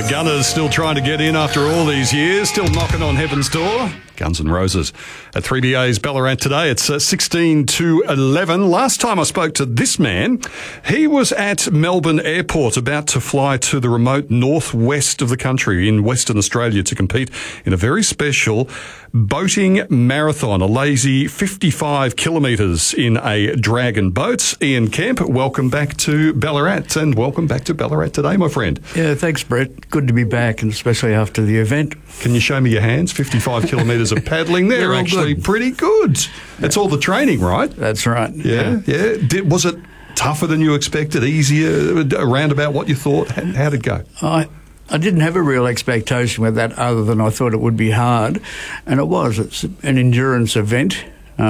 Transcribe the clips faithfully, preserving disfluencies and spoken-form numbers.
The Gunners still trying to get in after all these years, still knocking on heaven's door. Guns N' Roses at three B A's Ballarat today. It's uh, sixteen to eleven. Last time I spoke to this man, he was at Melbourne Airport about to fly to the remote northwest of the country in Western Australia to compete in a very special boating marathon, a lazy fifty-five kilometres in a dragon boat. Ian Kemp, welcome back to Ballarat, and welcome back to Ballarat today, my friend. Yeah, thanks, Brett. Good to be back, and especially after the event. Can you show me your hands? fifty-five kilometres of paddling. They're They're actually good. pretty good. It's all the training, right? That's right. Yeah, yeah. Did, was it tougher than you expected, easier, around about what you thought? How, how'd it go? I I didn't have a real expectation with that other than I thought it would be hard, and it was. It's an endurance event.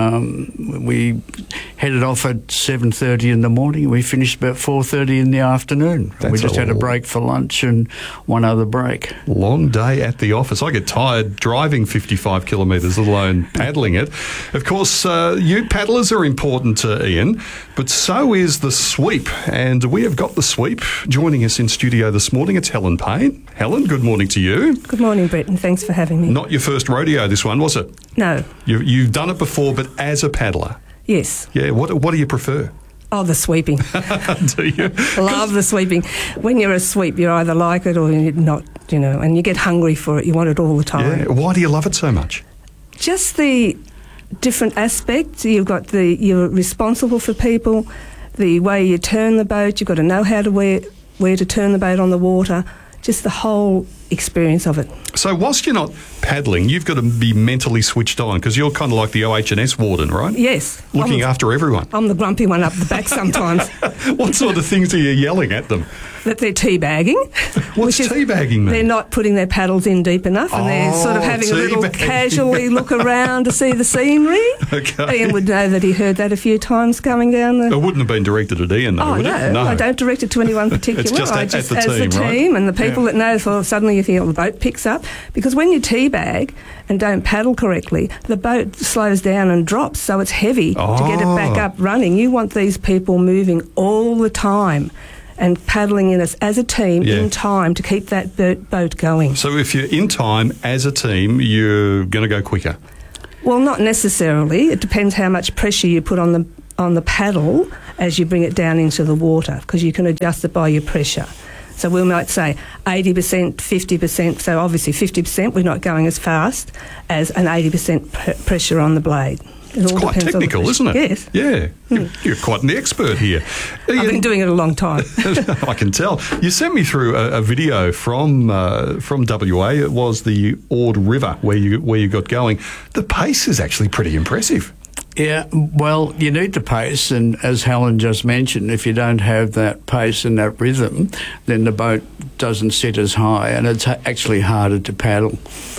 Um, we headed off at seven thirty in the morning. We finished about four thirty in the afternoon. That's we just a had a break for lunch and one other break. Long day at the office. I get tired driving fifty-five kilometres, let alone paddling it. Of course, uh, you paddlers are important to Ian, but so is the sweep. And we have got the sweep. Joining us in studio this morning, it's Helen Payne. Helen, good morning to you. Good morning, Brett, and thanks for having me. Not your first rodeo, this one, was it? No. You, you've done it before, but as a paddler. Yes. Yeah, what what do you prefer? Oh, the sweeping. Do you? Love the sweeping. When you're a sweep, you either like it or you're not, you know, and you get hungry for it. You want it all the time. Yeah. Why do you love it so much? Just the different aspects. You've got the, you're responsible for people, the way you turn the boat, you've got to know how to where, where to turn the boat on the water, just the whole experience of it. So whilst you're not paddling, you've got to be mentally switched on because you're kind of like the O H and S warden, right? Yes. Looking I'm, after everyone. I'm the grumpy one up the back sometimes. What sort of things are you yelling at them? That they're teabagging. What's which is teabagging mean? They're not putting their paddles in deep enough, and Oh, they're sort of having a little teabagging. casually look around to see the scenery. Okay. Ian would know that he heard that a few times coming down the... It wouldn't have been directed at Ian, though, Oh, would no, it? I don't direct it to anyone particular. It's just I at- just, at the as team, the right? team and the people Yeah. that know, so suddenly you feel the boat picks up. Because when you teabag and don't paddle correctly, the boat slows down and drops, so it's heavy to get it back Oh. up running. You want these people moving all the time and paddling in as, as a team Yeah. in time to keep that boat, boat going. So if you're in time as a team, you're going to go quicker. Well, not necessarily. It depends how much pressure you put on the on the paddle as you bring it down into the water, because you can adjust it by your pressure. So we might say eighty percent, fifty percent. So obviously fifty percent, we're not going as fast as an eighty percent pr- pressure on the blade. It It's all quite depends on the technical, pressure. isn't it? Yes. Yeah. You're, you're quite an expert here. I've Ian- been doing it a long time. I can tell. You sent me through a, a video from uh, from W A. It was the Ord River where you where you got going. The pace is actually pretty impressive. Yeah, well, you need the pace, and as Helen just mentioned, if you don't have that pace and that rhythm, then the boat doesn't sit as high, and it's ha- actually harder to paddle.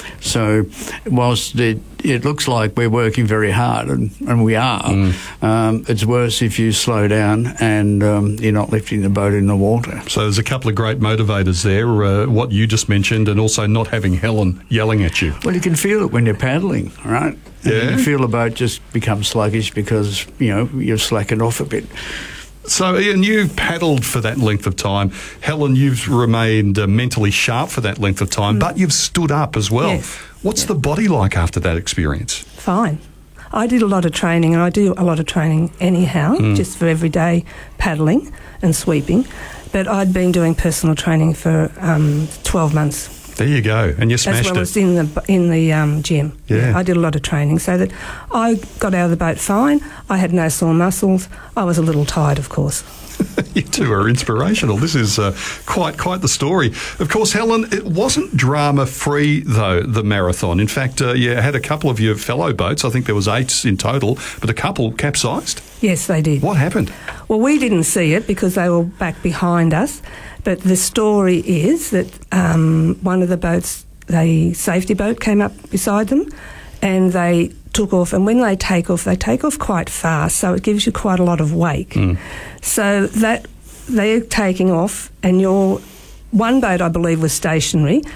So whilst it, it looks like we're working very hard, and, and we are, mm. um, it's worse if you slow down and um, you're not lifting the boat in the water. So there's a couple of great motivators there, uh, what you just mentioned, and also not having Helen yelling at you. Well, you can feel it when you're paddling, right? And Yeah. you can feel the boat just become sluggish because, you know, you're slacking off a bit. So, Ian, you've paddled for that length of time. Helen, you've remained uh, mentally sharp for that length of time, mm. but you've stood up as well. Yes. What's Yeah. the body like after that experience? Fine. I did a lot of training, and I do a lot of training anyhow, mm. just for everyday paddling and sweeping. But I'd been doing personal training for um, twelve months. There you go, and you smashed as well it. as in the in the um, gym. Yeah. I did a lot of training, so that I got out of the boat fine. I had no sore muscles. I was a little tired, of course. You two are inspirational. This is uh, quite quite the story. Of course, Helen, it wasn't drama-free, though, the marathon. In fact, uh, you had a couple of your fellow boats. I think there was eight in total, but a couple capsized. Yes, they did. What happened? Well, we didn't see it because they were back behind us. But the story is that um, one of the boats, the safety boat, came up beside them, and they took off. And when they take off, they take off quite fast, so it gives you quite a lot of wake. Mm. So that they're taking off, and your one boat, I believe, was stationary,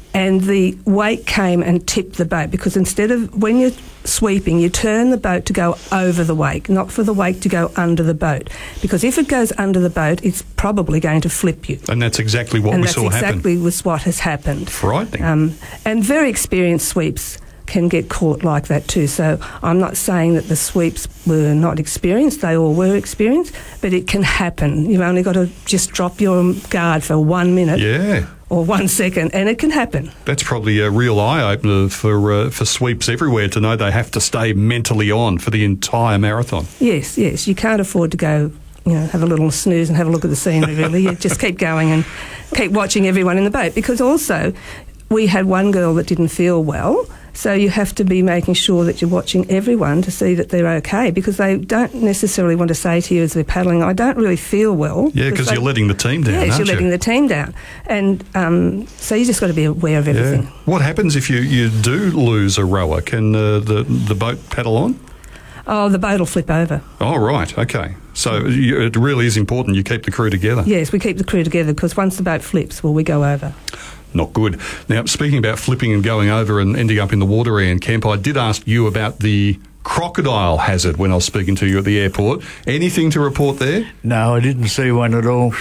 and the wake came and tipped the boat, because instead of, when you're sweeping, you turn the boat to go over the wake, not for the wake to go under the boat, because if it goes under the boat, it's probably going to flip you. And that's exactly what and we that's saw exactly happen. was what has happened. Frightening. Um, and very experienced sweeps can get caught like that too. So I'm not saying that the sweeps were not experienced, they all were experienced, but it can happen. You've only got to just drop your guard for one minute. Yeah. Or one second, and it can happen. That's probably a real eye-opener for uh, for sweeps everywhere, to know they have to stay mentally on for the entire marathon. Yes, yes. You can't afford to go, you know, have a little snooze and have a look at the scenery, really. You just keep going and keep watching everyone in the boat, because also we had one girl that didn't feel well, so you have to be making sure that you're watching everyone to see that they're okay, because they don't necessarily want to say to you as they're paddling, I don't really feel well. Yeah, because you're letting the team down, yes, aren't you're you? letting the team down. And um, so you just got to be aware of everything. Yeah. What happens if you, you do lose a rower? Can uh, the, the boat paddle on? Oh, the boat will flip over. Oh, right, okay. So you, it really is important you keep the crew together. Yes, we keep the crew together, because once the boat flips, well, we go over. Not good. Now, speaking about flipping and going over and ending up in the water, Ian Kemp, I did ask you about the crocodile hazard when I was speaking to you at the airport. Anything to report there? No, I didn't see one at all.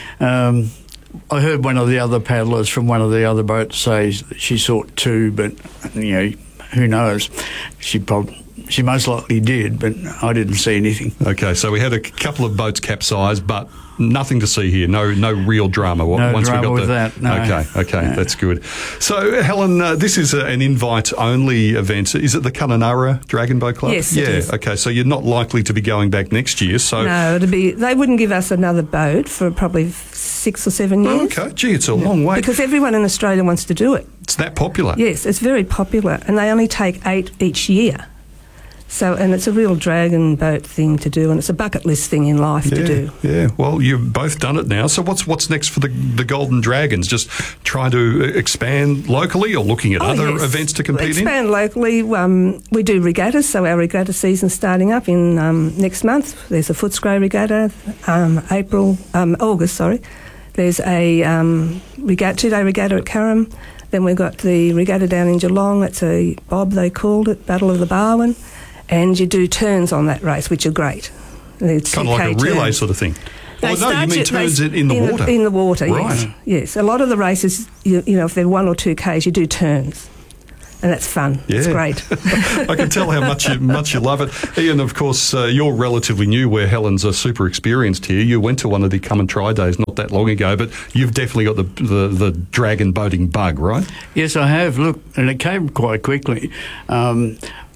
Um, I heard one of the other paddlers from one of the other boats say that she saw two, but, you know, who knows? She probably... She most likely did, but I didn't see anything. Okay, so we had a couple of boats capsized, but nothing to see here. No, no real drama. No once drama we got with the, that. No. Okay, okay, No. that's good. So, Helen, uh, this is a, an invite-only event. Is it the Kununurra Dragon Boat Club? Yes, yeah. it is. Okay, so you're not likely to be going back next year. So, No, it'd be. They wouldn't give us another boat for probably six or seven years. oh, okay, gee, it's a long way. Because everyone in Australia wants to do it. It's that popular. Yes, it's very popular, and they only take eight each year. So, and it's a real dragon boat thing to do, and it's a bucket list thing in life Yeah, to do. yeah. Well, you've both done it now. So what's what's next for the the Golden Dragons? Just trying to expand locally, or looking at Oh, other yes. events to compete Expand in? locally. Um, we do regattas, so our regatta season's starting up in um, next month. There's a Footscray regatta, um, April, um, August, sorry. There's a um, regatta, two-day regatta at Carrum. Then we've got the regatta down in Geelong. That's a bob, they called it, Battle of the Barwon. And you do turns on that race, which are great. It's Kind of like a turns. relay sort of thing. They Oh, no, you start mean you- turns they- in, in the in water? In the water, Right. yes. Yes. A lot of the races, you, you know, if they're one or two Ks, you do turns. And that's fun. It's Yeah. great. I can tell how much you, much you love it. Ian, of course, uh, you're relatively new, where Helen's uh, super experienced here. You went to one of the Come and Try days not that long ago, but you've definitely got the, the, the dragon boating bug, right? Yes, I have. Look, and it came quite quickly. Um,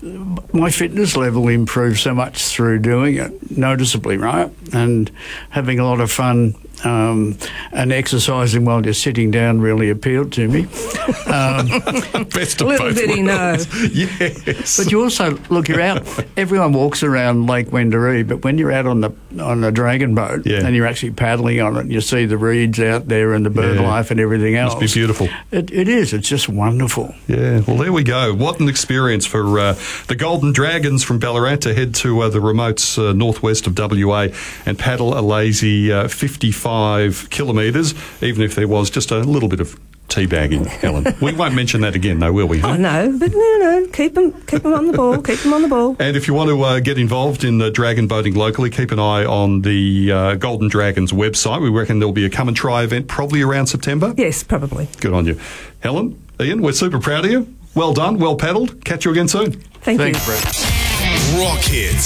my fitness level improved so much through doing it, noticeably, right? And having a lot of fun um, and exercising while you're sitting down really appealed to me. Um, Best of Little both did he worlds. Yes. But you also, look, you're out, everyone walks around Lake Wendouree, but when you're out on the on a dragon boat Yeah. and you're actually paddling on it, and you see the reeds out there and the bird Yeah. life and everything else. Must be beautiful. It, it is. It's just wonderful. Yeah, well, there we go. What an experience for uh, the Golden Dragons from Ballarat to head to uh, the remotes uh, northwest of W A and paddle a lazy uh, fifty-five kilometres, even if there was just a little bit of teabagging, Helen. We won't mention that again, though, will we? Huh? Oh, no, but no, no, keep them, keep them on the ball, keep them on the ball. And if you want to uh, get involved in uh, dragon boating locally, keep an eye on the uh, Golden Dragons website. We reckon there'll be a come and try event probably around September. Yes, probably. Good on you. Helen, Ian, we're super proud of you. Well done, well paddled. Catch you again soon. Thank Thanks, you. Brett. Rock Hits.